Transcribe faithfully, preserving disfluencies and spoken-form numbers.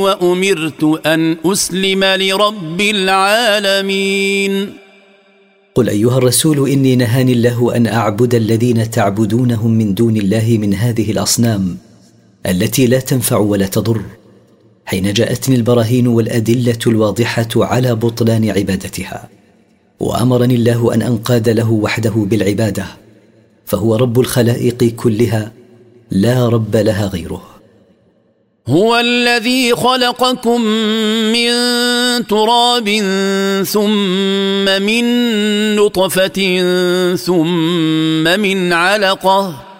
وأمرت أن أسلم لرب العالمين. قل أيها الرسول إني نهاني الله أن أعبد الذين تعبدونهم من دون الله من هذه الأصنام التي لا تنفع ولا تضر، حين جاءتني البراهين والأدلة الواضحة على بطلان عبادتها، وأمرني الله أن أنقاد له وحده بالعبادة، فهو رب الخلائق كلها لا رب لها غيره. هو الذي خلقكم من تراب ثم من نطفة ثم من علقة